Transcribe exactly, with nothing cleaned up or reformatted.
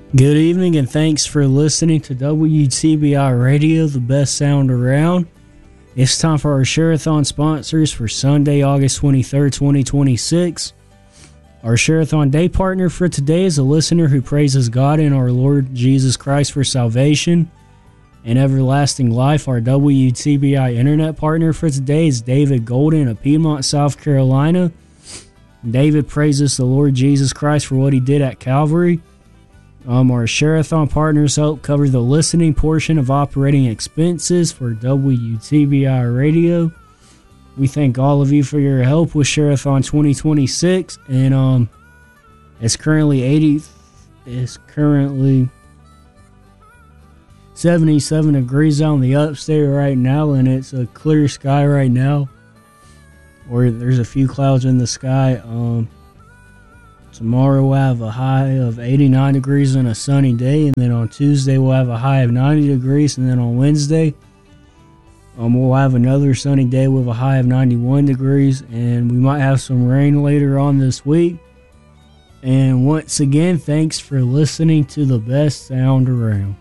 Good evening and thanks for listening to W T B I Radio, the best sound around. It's time for our Share-a-thon sponsors for Sunday, August twenty-third, twenty twenty-six. Our Share-a-thon day partner for today is a listener who praises God and our Lord Jesus Christ for salvation and everlasting life. Our W T B I internet partner for today is David Golden of Piedmont, South Carolina. David praises the Lord Jesus Christ for what he did at Calvary. Um, our Share-a-thon partners help cover the listening portion of operating expenses for W T B I Radio. We thank all of you for your help with Share-a-thon twenty twenty-six, and um, it's currently eighty. It's currently seventy-seven degrees on the upstate right now, and it's a clear sky right now, or there's a few clouds in the sky. Um. Tomorrow we'll have a high of eighty-nine degrees and a sunny day, and then on Tuesday we'll have a high of ninety degrees, and then on Wednesday um, we'll have another sunny day with a high of ninety-one degrees, and we might have some rain later on this week. And once again, thanks for listening to the best sound around.